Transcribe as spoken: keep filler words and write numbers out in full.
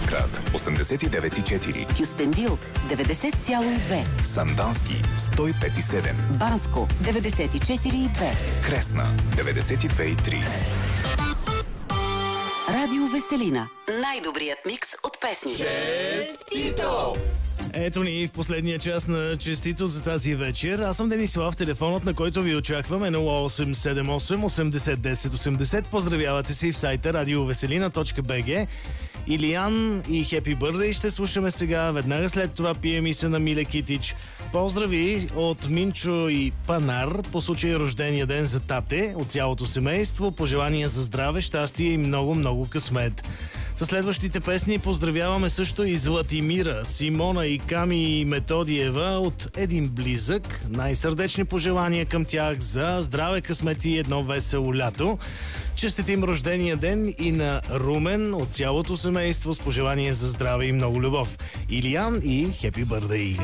Разград осемдесет и девет и четири, Кюстендил деветдесет цяло и две, Сандански сто и пет и седем, Банско деветдесет и четири и две, Кресна деветдесет и две и три. Радио Веселина. Най-добрият микс от песни. Честито! Ето ни в последния час на Честито за тази вечер. Аз съм Денислав, телефонът на който ви очакваме нула осем седем осем осемдесет десет осемдесет. Поздравявате си в сайта радиовеселина точка би джи. Илиян и Happy Birthday ще слушаме сега. Веднага след това пием и се на Миле Китич. Поздрави от Минчо и Панар по случай рождения ден за тате от цялото семейство. Пожелания за здраве, щастие и много-много късмет. Със следващите песни поздравяваме също и Златимира, Симона и Ками и Методиева от един близък. Най-сърдечни пожелания към тях за здраве, късмет и едно весело лято. Честитим рождения ден и на Румен от цялото семейство с пожелания за здраве и много любов. Илиян и Happy Birthday!